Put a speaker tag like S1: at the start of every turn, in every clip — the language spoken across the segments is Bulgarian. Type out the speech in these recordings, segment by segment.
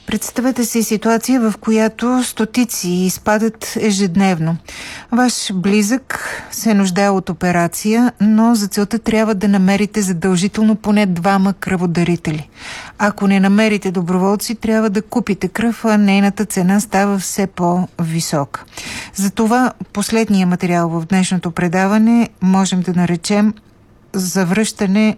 S1: Представете си ситуация, в която стотици изпадат ежедневно. Ваш близък се нуждае от операция, но за целта трябва да намерите задължително поне 2 кръводарители. Ако не намерите доброволци, трябва да купите кръв, а нейната цена става все по-висока. Затова последния материал в днешното предаване можем да наречем завръщане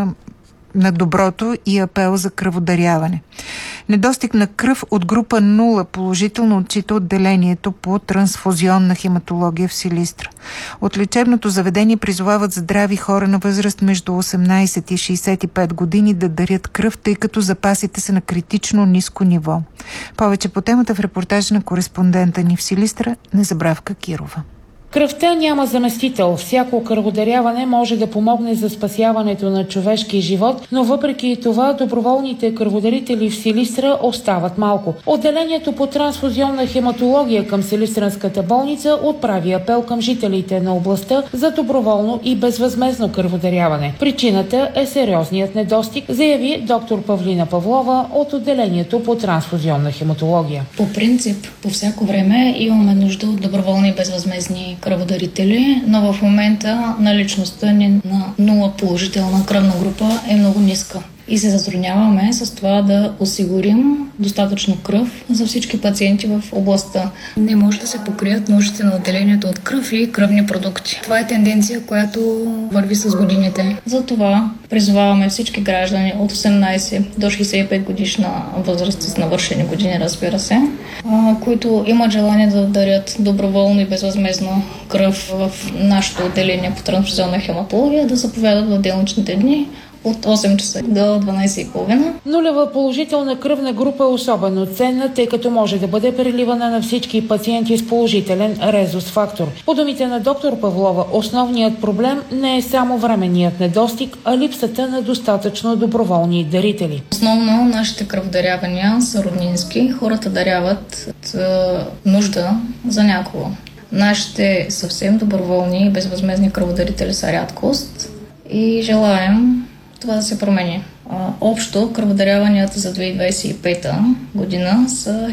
S1: на доброто и апел за кръводаряване. Недостиг на кръв от група 0 положително отчита отделението по трансфузионна хематология в Силистра. От лечебното заведение призовават здрави хора на възраст между 18 и 65 години да дарят кръв, тъй като запасите са на критично ниско ниво. Повече по темата в репортажа на кореспондента ни в Силистра Незабравка Кирова.
S2: Кръвта няма заместител. Всяко кръводаряване може да помогне за спасяването на човешки живот, но въпреки това доброволните кръводарители в Силистра остават малко. Отделението по трансфузионна хематология към Силистранската болница отправи апел към жителите на областта за доброволно и безвъзмездно кръводаряване. Причината е сериозният недостиг, заяви доктор Павлина Павлова от отделението по трансфузионна хематология.
S3: По принцип, по всяко време имаме нужда от доброволни и безвъзмездни кръводарители, но в момента наличността ни на 0 положителна кръвна група е много ниска. И се затрудняваме с това да осигурим достатъчно кръв за всички пациенти в областта. Не може да се покрият нуждите на отделението от кръв и кръвни продукти. Това е тенденция, която върви с годините. Затова призоваваме всички граждани от 18 до 65 годишна възраст с навършени години, разбира се, които имат желание да дарят доброволно и безвъзмездно кръв в нашето отделение по трансфузионна хематология, да заповядат в делничните дни от 8 часа до 12:30.
S2: Нулева положителна кръвна група е особено ценна, тъй като може да бъде преливана на всички пациенти с положителен резус фактор. По думите на доктор Павлова, основният проблем не е само временният недостиг, а липсата на достатъчно доброволни дарители.
S3: Основно нашите кръводарявания са роднински. Хората даряват от нужда за някого. Нашите съвсем доброволни и безвъзмездни кръводарители са рядкост и желаем това да се промени. Общо кръводаряванията за 2025 година са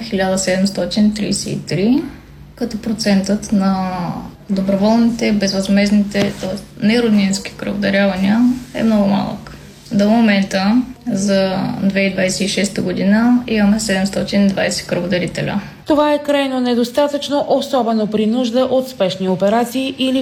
S3: 1733, като процентът на доброволните, безвъзмездните, т.е. нероднински кръводарявания е много малък. До момента за 2026 година имаме 720 кръводарителя.
S2: Това е крайно недостатъчно, особено при нужда от спешни операции или